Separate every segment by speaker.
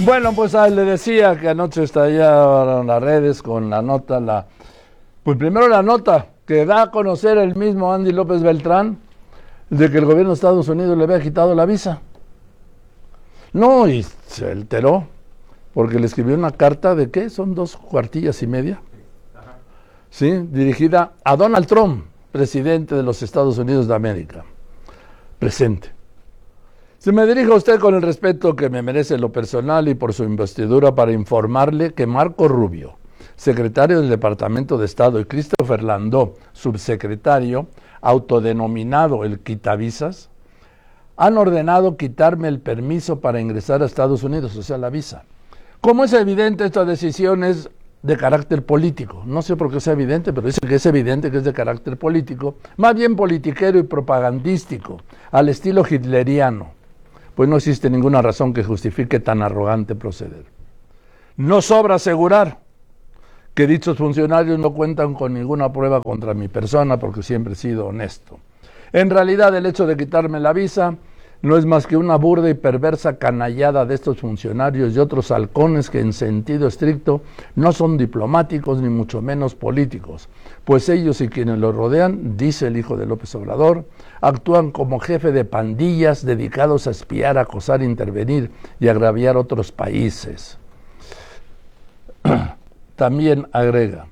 Speaker 1: Bueno, pues le decía que anoche estallaron las redes con la nota, pues primero la nota que da a conocer el mismo Andy López Beltrán de que el gobierno de Estados Unidos le había quitado la visa. No, y se alteró porque le escribió una carta de ¿qué? Son 2 cuartillas y media. Sí, dirigida a Donald Trump, presidente de los Estados Unidos de América. Presente. Se me dirijo a usted con el respeto que me merece en lo personal y por su investidura para informarle que Marco Rubio, secretario del Departamento de Estado, y Christopher Landó, subsecretario, autodenominado el quitavisas, han ordenado quitarme el permiso para ingresar a Estados Unidos, o sea, la visa. Como es evidente, esta decisión es de carácter político. No sé por qué sea evidente, pero dice que es evidente que es de carácter político, más bien politiquero y propagandístico, al estilo hitleriano. Pues no existe ninguna razón que justifique tan arrogante proceder. No sobra asegurar que dichos funcionarios no cuentan con ninguna prueba contra mi persona porque siempre he sido honesto. En realidad, el hecho de quitarme la visa no es más que una burda y perversa canallada de estos funcionarios y otros halcones que en sentido estricto no son diplomáticos ni mucho menos políticos, pues ellos y quienes los rodean, dice el hijo de López Obrador, actúan como jefe de pandillas dedicados a espiar, acosar, intervenir y agraviar otros países. También agrega,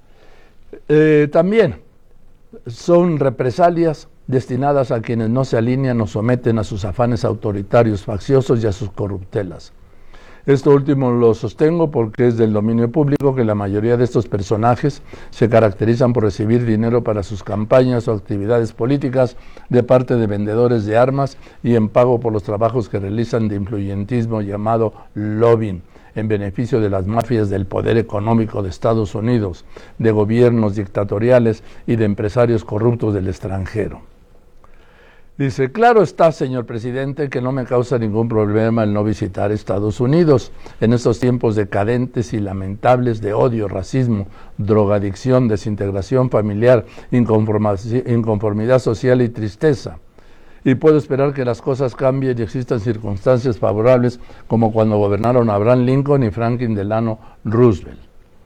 Speaker 1: también son represalias destinadas a quienes no se alinean o someten a sus afanes autoritarios, facciosos y a sus corruptelas. Esto último lo sostengo porque es del dominio público que la mayoría de estos personajes se caracterizan por recibir dinero para sus campañas o actividades políticas de parte de vendedores de armas y en pago por los trabajos que realizan de influyentismo llamado lobbying, en beneficio de las mafias del poder económico de Estados Unidos, de gobiernos dictatoriales y de empresarios corruptos del extranjero. Dice, claro está, señor presidente, que no me causa ningún problema el no visitar Estados Unidos en estos tiempos decadentes y lamentables de odio, racismo, drogadicción, desintegración familiar, inconformidad social y tristeza. Y puedo esperar que las cosas cambien y existan circunstancias favorables como cuando gobernaron Abraham Lincoln y Franklin Delano Roosevelt.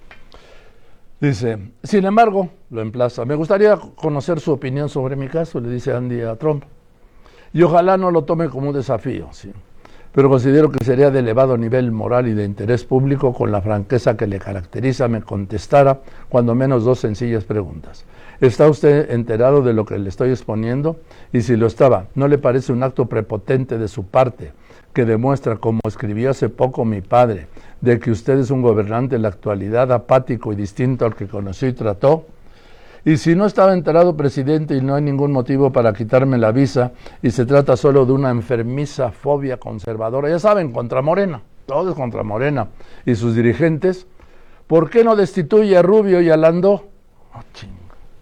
Speaker 1: Dice, sin embargo, lo emplaza, me gustaría conocer su opinión sobre mi caso, le dice Andy a Trump. Y ojalá no lo tome como un desafío, sí. Pero considero que sería de elevado nivel moral y de interés público, con la franqueza que le caracteriza, me contestara cuando menos 2 sencillas preguntas. ¿Está usted enterado de lo que le estoy exponiendo? Y si lo estaba, ¿no le parece un acto prepotente de su parte que demuestra, como escribió hace poco mi padre, de que usted es un gobernante en la actualidad apático y distinto al que conoció y trató? Y si no estaba enterado, presidente, y no hay ningún motivo para quitarme la visa, y se trata solo de una enfermiza fobia conservadora, ya saben, contra Morena, todo es contra Morena y sus dirigentes, ¿por qué no destituye a Rubio y a Landó? Oh, chingo.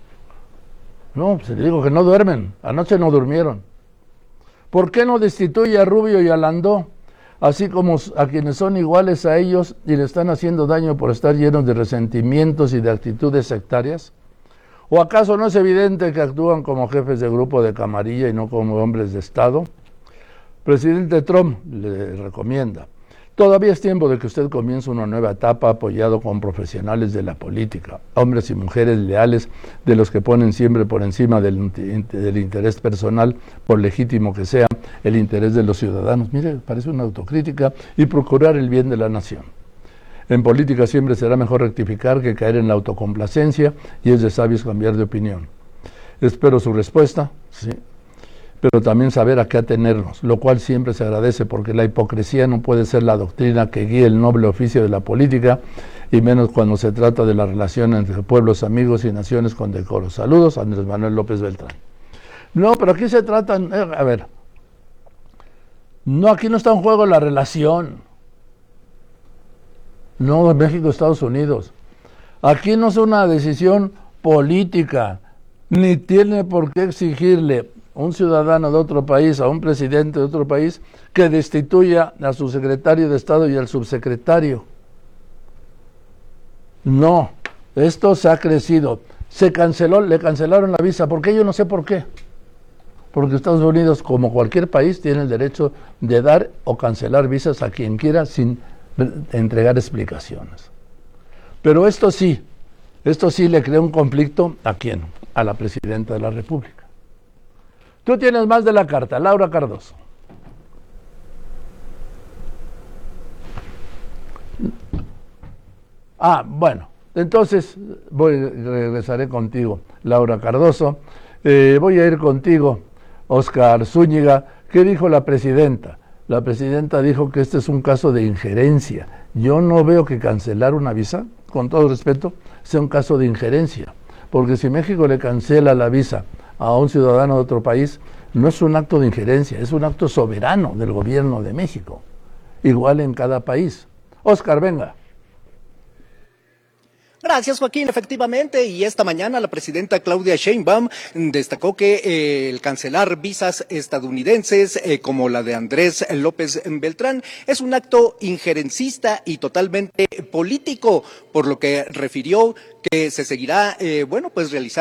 Speaker 1: No, se le digo que no duermen, anoche no durmieron. ¿Por qué no destituye a Rubio y a Landó? Así como a quienes son iguales a ellos y le están haciendo daño por estar llenos de resentimientos y de actitudes sectarias. ¿O acaso no es evidente que actúan como jefes de grupo de camarilla y no como hombres de Estado? Presidente Trump le recomienda, todavía es tiempo de que usted comience una nueva etapa apoyado con profesionales de la política, hombres y mujeres leales, de los que ponen siempre por encima del interés personal, por legítimo que sea, el interés de los ciudadanos. Mire, parece una autocrítica, y procurar el bien de la nación. En política siempre será mejor rectificar que caer en la autocomplacencia, y es de sabios cambiar de opinión. Espero su respuesta, sí, pero también saber a qué atenernos, lo cual siempre se agradece, porque la hipocresía no puede ser la doctrina que guíe el noble oficio de la política, y menos cuando se trata de la relación entre pueblos, amigos y naciones con decoro. Saludos, Andrés Manuel López Beltrán. No, pero aquí se trata, a ver, no, aquí no está en juego la relación. No, México, Estados Unidos. Aquí no es una decisión política, ni tiene por qué exigirle un ciudadano de otro país a un presidente de otro país que destituya a su secretario de Estado y al subsecretario. No, esto se ha crecido. Le cancelaron la visa. ¿Por qué? Yo no sé por qué. Porque Estados Unidos, como cualquier país, tiene el derecho de dar o cancelar visas a quien quiera sin entregar explicaciones. Pero esto sí le crea un conflicto, ¿a quién? A la presidenta de la República. Tú tienes más de la carta, Laura Cardoso. Bueno, entonces regresaré contigo, Laura Cardoso. Voy a ir contigo, Óscar Zúñiga. ¿Qué dijo la presidenta? La presidenta dijo que este es un caso de injerencia. Yo no veo que cancelar una visa, con todo respeto, sea un caso de injerencia. Porque si México le cancela la visa a un ciudadano de otro país, no es un acto de injerencia, es un acto soberano del gobierno de México. Igual en cada país. Óscar, venga.
Speaker 2: Gracias, Joaquín. Efectivamente, y esta mañana la presidenta Claudia Sheinbaum destacó que el cancelar visas estadounidenses como la de Andrés López Beltrán es un acto injerencista y totalmente político, por lo que refirió que se seguirá, realizando